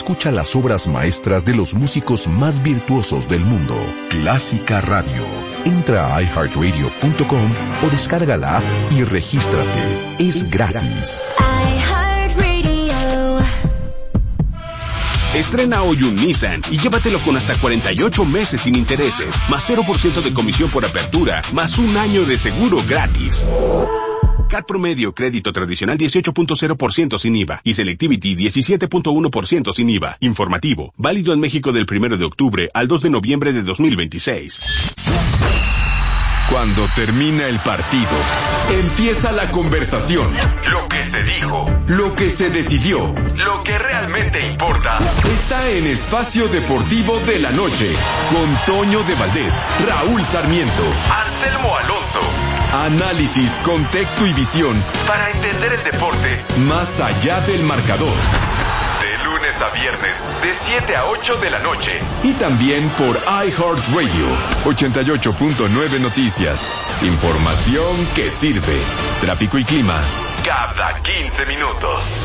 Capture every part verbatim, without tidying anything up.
escucha las obras maestras de los músicos más virtuosos del mundo. Clásica Radio. Entra a i heart radio punto com o descarga la app y regístrate. Es gratis. iHeartRadio. Estrena hoy un Nissan y llévatelo con hasta cuarenta y ocho meses sin intereses, más cero por ciento de comisión por apertura, más un año de seguro gratis. C A T promedio, crédito tradicional dieciocho punto cero por ciento sin I V A y Selectivity diecisiete punto uno por ciento sin I V A. Informativo, válido en México del primero de octubre al dos de noviembre de dos mil veintiséis. Cuando termina el partido, empieza la conversación. Lo que se dijo, lo que se decidió, lo que realmente importa, está en Espacio Deportivo de la Noche, con Toño de Valdés, Raúl Sarmiento, Anselmo Alonso. Análisis, contexto y visión para entender el deporte más allá del marcador. De lunes a viernes, de siete a ocho de la noche. Y también por iHeartRadio, ochenta y ocho punto nueve Noticias. Información que sirve. Tráfico y clima cada quince minutos.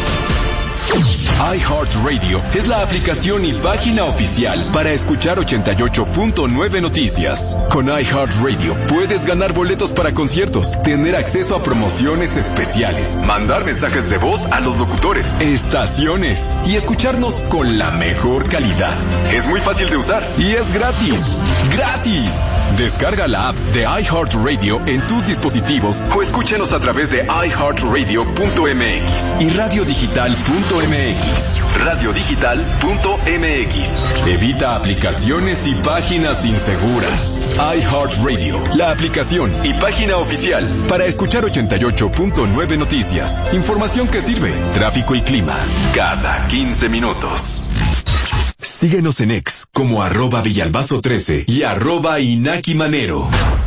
iHeartRadio es la aplicación y página oficial para escuchar ochenta y ocho punto nueve Noticias. Con iHeartRadio puedes ganar boletos para conciertos, tener acceso a promociones especiales, mandar mensajes de voz a los locutores, estaciones y escucharnos con la mejor calidad. Es muy fácil de usar y es gratis. ¡Gratis! Descarga la app de iHeartRadio en tus dispositivos o escúchanos a través de i heart radio punto m x y radio digital punto m x. radio digital punto m x. Evita aplicaciones y páginas inseguras. iHeartRadio, la aplicación y página oficial para escuchar ochenta y ocho punto nueve Noticias. Información que sirve. Tráfico y clima cada quince minutos. Síguenos en X como arroba Villalbazo trece y arroba Inaki Manero.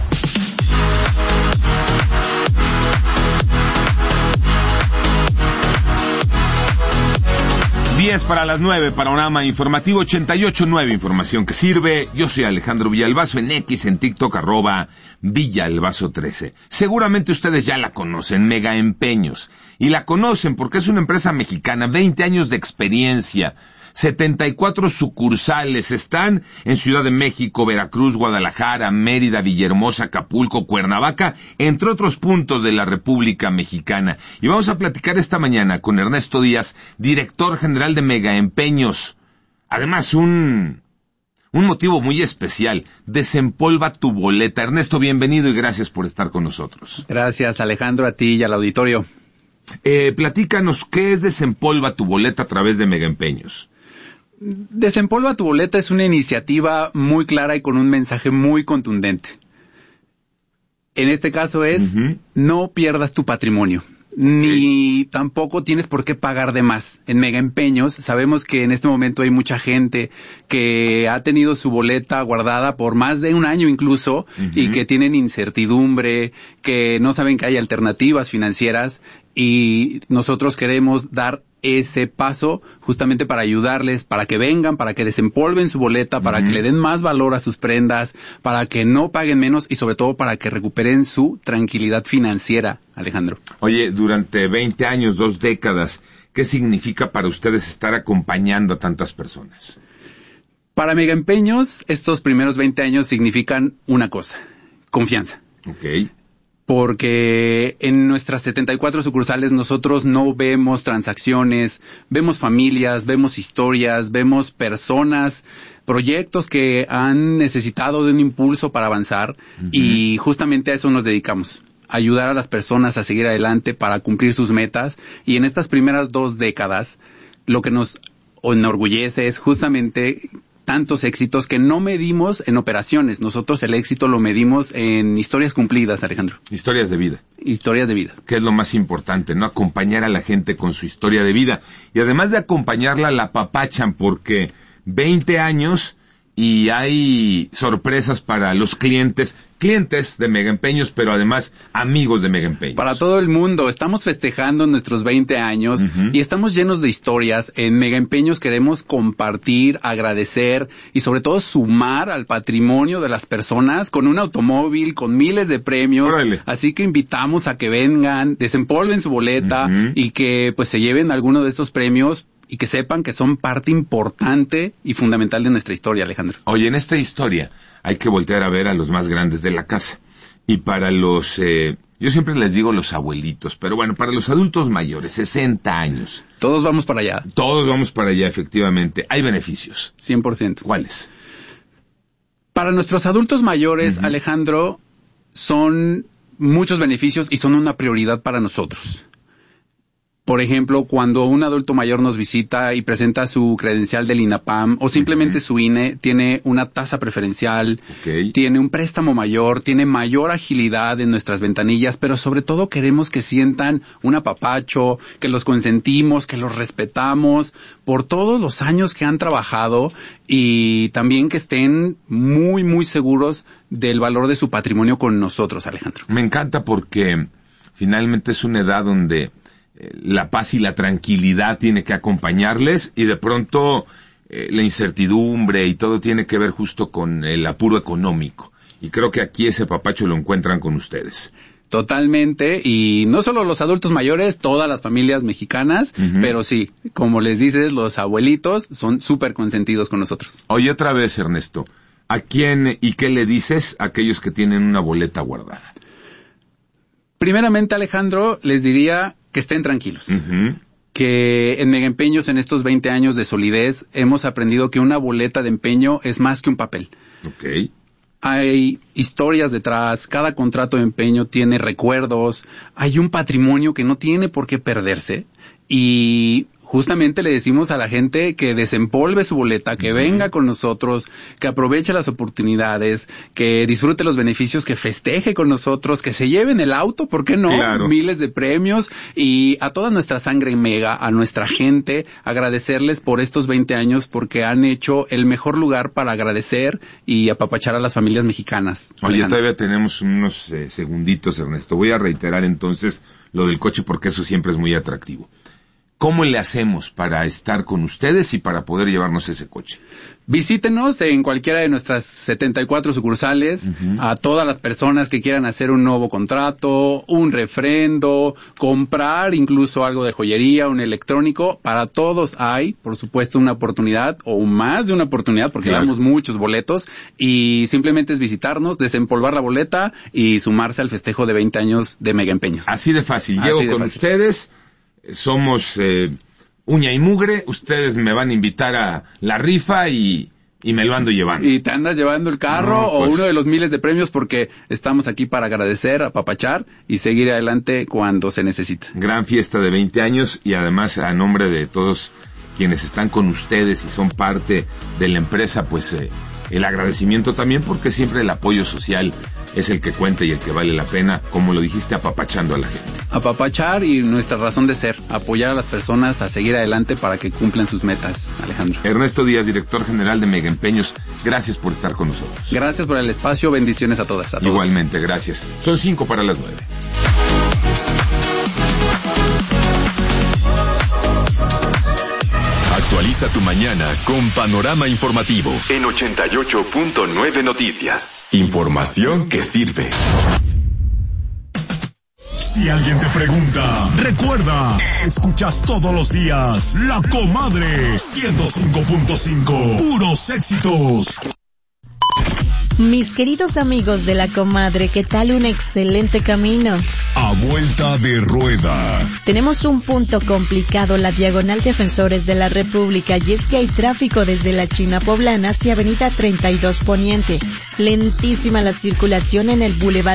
diez para las nueve, panorama informativo ochenta y ocho punto nueve, información que sirve. Yo soy Alejandro Villalbazo, en X, en TikTok, arroba Villalbazo trece. Seguramente ustedes ya la conocen, Mega Empeños. Y la conocen porque es una empresa mexicana, veinte años de experiencia, setenta y cuatro sucursales, están en Ciudad de México, Veracruz, Guadalajara, Mérida, Villahermosa, Acapulco, Cuernavaca, entre otros puntos de la República Mexicana. Y vamos a platicar esta mañana con Ernesto Díaz, director general de Mega Empeños. Además, un, un motivo muy especial, desempolva tu boleta. Ernesto, bienvenido y gracias por estar con nosotros. Gracias, Alejandro, a ti y al auditorio. Eh, platícanos, ¿qué es Desempolva tu boleta a través de Mega Empeños? Desempolva tu boleta es una iniciativa muy clara y con un mensaje muy contundente. En este caso es, uh-huh. no pierdas tu patrimonio, ni sí. tampoco tienes por qué pagar de más. En Mega Empeños sabemos que en este momento hay mucha gente que ha tenido su boleta guardada por más de un año incluso, uh-huh. y que tienen incertidumbre, que no saben que hay alternativas financieras, y nosotros queremos dar ese paso justamente para ayudarles, para que vengan, para que desempolven su boleta, para uh-huh. que le den más valor a sus prendas, para que no paguen menos y sobre todo para que recuperen su tranquilidad financiera, Alejandro. Oye, durante veinte años, dos décadas, ¿qué significa para ustedes estar acompañando a tantas personas? Para Mega Empeños, estos primeros veinte años significan una cosa, confianza. Okay. Porque en nuestras setenta y cuatro sucursales nosotros no vemos transacciones, vemos familias, vemos historias, vemos personas, proyectos que han necesitado de un impulso para avanzar, uh-huh. y justamente a eso nos dedicamos. Ayudar a las personas a seguir adelante para cumplir sus metas, y en estas primeras dos décadas lo que nos enorgullece es justamente tantos éxitos que no medimos en operaciones. Nosotros el éxito lo medimos en historias cumplidas, Alejandro. Historias de vida. Historias de vida. Que es lo más importante, ¿no? Acompañar a la gente con su historia de vida. Y además de acompañarla, la apapachan porque veinte años y hay sorpresas para los clientes, clientes de Mega Empeños, pero además amigos de Mega Empeños. Para todo el mundo, estamos festejando nuestros veinte años, uh-huh. y estamos llenos de historias. En Mega Empeños queremos compartir, agradecer y sobre todo sumar al patrimonio de las personas con un automóvil, con miles de premios. Órale. Así que invitamos a que vengan, desempolven su boleta, uh-huh. y que pues se lleven alguno de estos premios y que sepan que son parte importante y fundamental de nuestra historia, Alejandro. Oye, en esta historia hay que voltear a ver a los más grandes de la casa. Y para los, eh, yo siempre les digo los abuelitos, pero bueno, para los adultos mayores, sesenta años. Todos vamos para allá. Todos vamos para allá, efectivamente. Hay beneficios. cien por ciento. ¿Cuáles? Para nuestros adultos mayores, uh-huh. Alejandro, son muchos beneficios y son una prioridad para nosotros. Por ejemplo, cuando un adulto mayor nos visita y presenta su credencial del INAPAM o simplemente uh-huh. su I N E, tiene una tasa preferencial, okay. tiene un préstamo mayor, tiene mayor agilidad en nuestras ventanillas, pero sobre todo queremos que sientan un apapacho, que los consentimos, que los respetamos por todos los años que han trabajado y también que estén muy, muy seguros del valor de su patrimonio con nosotros, Alejandro. Me encanta porque finalmente es una edad donde la paz y la tranquilidad tiene que acompañarles y de pronto eh, la incertidumbre y todo tiene que ver justo con el apuro económico. Y creo que aquí ese papacho lo encuentran con ustedes. Totalmente, y no solo los adultos mayores, todas las familias mexicanas, uh-huh. pero sí, como les dices, los abuelitos son súper consentidos con nosotros. Oye, otra vez, Ernesto, ¿a quién y qué le dices a aquellos que tienen una boleta guardada? Primeramente, Alejandro, les diría que estén tranquilos. Uh-huh. Que en Mega Empeños, en estos veinte años de solidez, hemos aprendido que una boleta de empeño es más que un papel. Okay. Hay historias detrás, cada contrato de empeño tiene recuerdos, hay un patrimonio que no tiene por qué perderse y justamente le decimos a la gente que desempolve su boleta, que uh-huh. venga con nosotros, que aproveche las oportunidades, que disfrute los beneficios, que festeje con nosotros, que se lleven el auto, ¿por qué no? Claro. Miles de premios y a toda nuestra sangre mega, a nuestra gente, agradecerles por estos veinte años porque han hecho el mejor lugar para agradecer y apapachar a las familias mexicanas. Oye, Alejandro. Todavía tenemos unos eh, segunditos, Ernesto. Voy a reiterar entonces lo del coche porque eso siempre es muy atractivo. ¿Cómo le hacemos para estar con ustedes y para poder llevarnos ese coche? Visítenos en cualquiera de nuestras setenta y cuatro sucursales, uh-huh. a todas las personas que quieran hacer un nuevo contrato, un refrendo, comprar incluso algo de joyería, un electrónico. Para todos hay, por supuesto, una oportunidad o más de una oportunidad porque claro. damos muchos boletos y simplemente es visitarnos, desempolvar la boleta y sumarse al festejo de veinte años de Mega Empeños. Así de fácil. Llego Así de con fácil. ustedes. Somos eh, uña y mugre, ustedes me van a invitar a la rifa y, y me lo ando llevando. Y te andas llevando el carro no, pues, o uno de los miles de premios porque estamos aquí para agradecer, apapachar y seguir adelante cuando se necesita. Gran fiesta de veinte años y además a nombre de todos quienes están con ustedes y son parte de la empresa, pues eh, el agradecimiento también porque siempre el apoyo social es el que cuenta y el que vale la pena, como lo dijiste, apapachando a la gente. Apapachar y nuestra razón de ser, apoyar a las personas a seguir adelante para que cumplan sus metas, Alejandro. Ernesto Díaz, director general de Mega Empeños, gracias por estar con nosotros. Gracias por el espacio, bendiciones a todas, a todos. Igualmente, gracias. Son cinco para las nueve. Actualiza tu mañana con Panorama Informativo en ochenta y ocho punto nueve Noticias. Información que sirve. Si alguien te pregunta, recuerda, escuchas todos los días La Comadre ciento cinco punto cinco, puros éxitos. Mis queridos amigos de La Comadre, ¿qué tal un excelente camino? A vuelta de rueda. Tenemos un punto complicado, la diagonal Defensores de la República, y es que hay tráfico desde la China Poblana hacia Avenida treinta y dos Poniente. Lentísima la circulación en el Boulevard